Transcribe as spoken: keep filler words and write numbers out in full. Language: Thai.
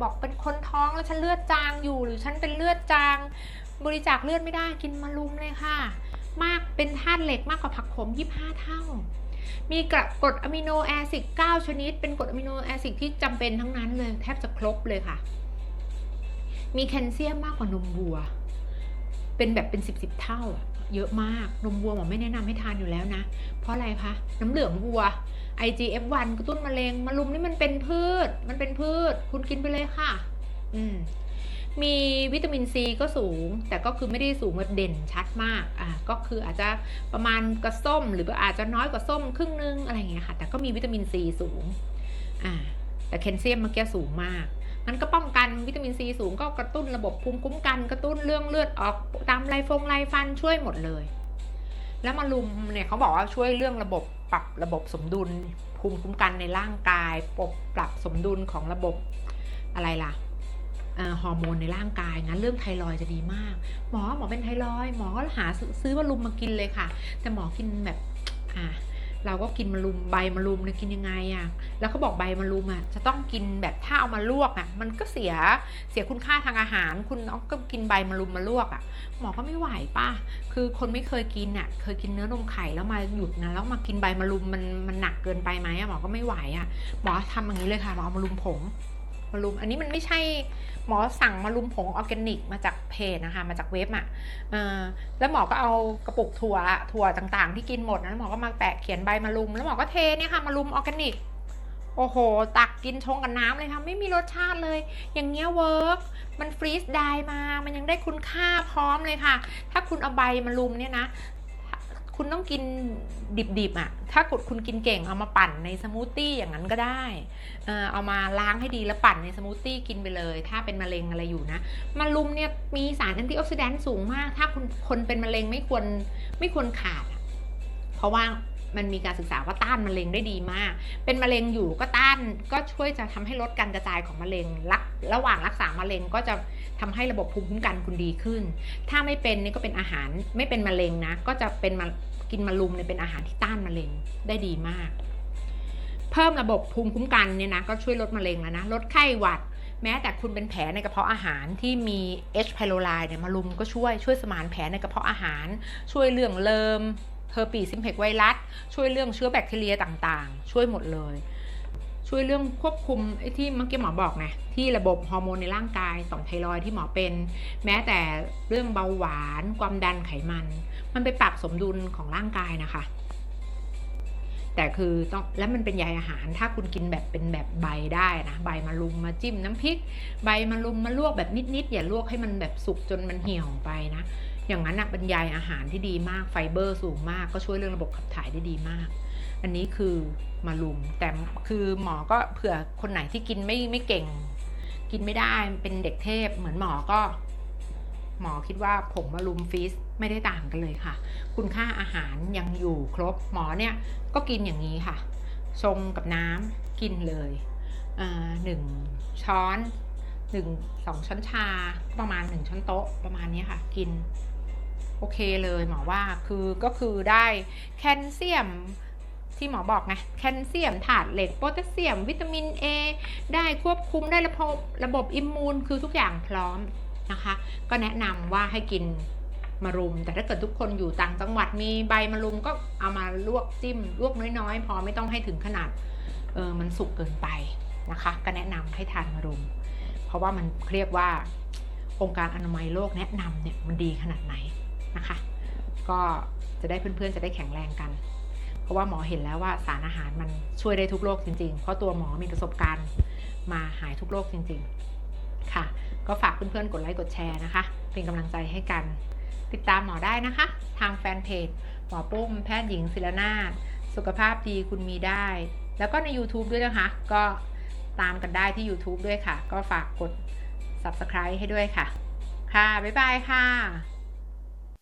บอกเป็นคนท้องแล้วฉันเลือดจางอยู่หรือฉันเป็นเลือดจางบริจาคเลือดไม่ได้กินมะรุมเลยค่ะมากเป็นธาตุเหล็กมากกว่าผักขมยี่สิบห้าเท่ามีกรดอะมิโนแอซิดเก้าชนิดเป็นกรดอะมิโนแอซิดที่จำเป็นทั้งนั้นเลยแทบจะครบเลยค่ะมีแคลเซียมมากกว่านมวัวเป็นแบบเป็นสิบสิบเท่าเยอะมากนมวัวหมอไม่แนะนำให้ทานอยู่แล้วนะเพราะอะไรคะน้ำเหลืองวัว ไอ จี เอฟ วัน กระตุ้นมะเร็งมะรุมนี่มันเป็นพืชมันเป็นพืชคุณกินไปเลยค่ะอืมมีวิตามินซีก็สูงแต่ก็คือไม่ได้สูงแบบเด่นชัดมากอ่าก็คืออาจจะประมาณกระส้มหรืออาจจะน้อยกว่าส้มครึ่งนึงอะไรอย่างเงี้ยค่ะแต่ก็มีวิตามินซีสูงอ่าแต่แคลเซียมเมื่อกี้สูงมากมันก็ป้องกันวิตามินซีสูงก็กระตุ้นระบบภูมิคุ้มกันกระตุ้นเรื่องเลือดออกตามไรฟงไรฟันช่วยหมดเลยแล้วมะรุมเนี่ยเขาบอกว่าช่วยเรื่องระบบปรับระบบสมดุลภูมิคุ้มกันในร่างกายปรับปรับสมดุลของระบบอะไรล่ะฮอร์โมนในร่างกายนะเรื่องไทรอยด์จะดีมากหมอหมอเป็นไทรอยด์หมอก็หาซื้อมะรุมมากินเลยค่ะแต่หมอกินแบบอ่าเราก็กินมะรุมใบมะรุมเนี่ยกินยังไงอ่ะแล้วเขาบอกใบมะรุมอ่ะจะต้องกินแบบถ้าเอามาลวกอ่ะมันก็เสียเสียคุณค่าทางอาหารคุณก็กินใบมะรุมมาลวกอ่ะหมอก็ไม่ไหวป่ะคือคนไม่เคยกินอ่ะเคยกินเนื้อนมไข่แล้วมาหยุดนะแล้วมากินใบมะรุมมันมันหนักเกินไปไหมอ่ะหมอก็ไม่ไหวอ่ะหมอทำอย่างนี้เลยค่ะหมอเอามะรุมผงมะรุมอันนี้มันไม่ใช่หมอสั่งมะรุมผงออร์แกนิกมาจากเพจนะคะมาจากเว็บอ่ะเออแล้วหมอก็เอากระปุกถั่วถั่วต่างๆที่กินหมดนะหมอก็มาแปะเขียนใบมะรุมแล้วหมอก็เทเนี่ยค่ะมะรุมออร์แกนิกโอ้โหตักกินชงกับน้ำเลยค่ะไม่มีรสชาติเลยอย่างเงี้ยเวิร์กมันฟรีซไดร์มามันยังได้คุณค่าพร้อมเลยค่ะถ้าคุณเอาใบมะรุมเนี่ยนะคุณต้องกินดิบๆอ่ะถ้าคุณกินเก่งเอามาปั่นในสมูทตี้อย่างนั้นก็ได้เออเอามาล้างให้ดีแล้วปั่นในสมูทตี้กินไปเลยถ้าเป็นมะเร็งอะไรอยู่นะมะรุมเนี่ยมีสารแอนตี้ออกซิแดนต์สูงมากถ้าคุณคนเป็นมะเร็งไม่ควรไม่ควรขาดเพราะว่ามันมีการศึกษาว่าต้านมะเร็งได้ดีมากเป็นมะเร็งอยู่ก็ต้านก็ช่วยจะทำให้ลดการกระจายของมะเร็งรักระหว่างรักษามะเร็งก็จะทำให้ระบบภูมิคุ้มกันคุณดีขึ้นถ้าไม่เป็นนี่ก็เป็นอาหารไม่เป็นมะเร็งนะก็จะเป็นมากินมะรุมเนี่ยเป็นอาหารที่ต้านมะเร็งได้ดีมากเพิ่มระบบภูมิคุ้มกันเนี่ยนะก็ช่วยลดมะเร็งแล้วนะลดไข้หวัดแม้แต่คุณเป็นแผลในกระเพาะอาหารที่มี H. pylori เนี่ยมะรุมก็ช่วยช่วยสมานแผลในกระเพาะอาหารช่วยเรื่องเลิมเฮอร์ปีซิมเพกไวรัสช่วยเรื่องเชื้อแบคทีเรียต่างๆช่วยหมดเลยช่วยเรื่องควบคุมไอ้ที่เมื่อกี้หมอบอกไงที่ระบบฮอร์โมนในร่างกายต่อมไทรอยด์ที่หมอเป็นแม้แต่เรื่องเบาหวานความดันไขมันมันไปปรับสมดุลของร่างกายนะคะแต่คือต้องแล้วมันเป็นใยอาหารถ้าคุณกินแบบเป็นแบบใบได้นะใบมะรุมมาจิ้มน้ำพริกใบมะรุมมาลวกแบบนิดๆอย่าลวกให้มันแบบสุกจนมันเหี่ยวไปนะอย่างนั้นนะเป็นใยอาหารที่ดีมากไฟเบอร์สูงมากก็ช่วยเรื่องระบบขับถ่ายได้ดีมากอันนี้คือมะรุมแต่คือหมอก็เผื่อคนไหนที่กินไม่ไม่เก่งกินไม่ได้เป็นเด็กเทพเหมือนหมอก็หมอคิดว่าผงมะรุมฟีสไม่ได้ต่างกันเลยค่ะคุณค่าอาหารยังอยู่ครบหมอเนี่ยก็กินอย่างนี้ค่ะชงกับน้ำกินเลยหนึ่งช้อนหนึ่งสองช้อนชาประมาณหนึ่งช้อนโต๊ะประมาณนี้ค่ะกินโอเคเลยหมอว่าคือก็คือได้แคลเซียมที่หมอบอกไงแคลเซียมธาตุเหล็กโพแทสเซียมวิตามิน A ได้ควบคุมได้ระบบระบบอิมมูนคือทุกอย่างพร้อมนะคะก็แนะนำว่าให้กินมะรุมแต่ถ้าเกิดทุกคนอยู่ต่างจังหวัดมีใบมะรุมก็เอามาลวกจิ้มลวกน้อยๆพอไม่ต้องให้ถึงขนาดเออมันสุกเกินไปนะคะก็แนะนำให้ทานมะรุมเพราะว่ามันเรียกว่าองค์การอนามัยโลกแนะนำเนี่ยมันดีขนาดไหนนะคะก็จะได้เพื่อนๆจะได้แข็งแรงกันเพราะว่าหมอเห็นแล้วว่าสารอาหารมันช่วยได้ทุกโรคจริงๆเพราะตัวหมอมีประสบการณ์มาหายทุกโรคจริงๆค่ะก็ฝากเพื่อนๆกดไลค์กดแชร์นะคะเป็นกำลังใจให้กันติดตามหมอได้นะคะทางแฟนเพจหมอปุ้มแพทย์หญิงศิรนาถสุขภาพดีคุณมีได้แล้วก็ใน YouTube ด้วยนะคะก็ตามกันได้ที่ YouTube ด้วยค่ะก็ฝากกด ซับสไครบ์ ให้ด้วยค่ะค่ะบ๊ายบายค่ะ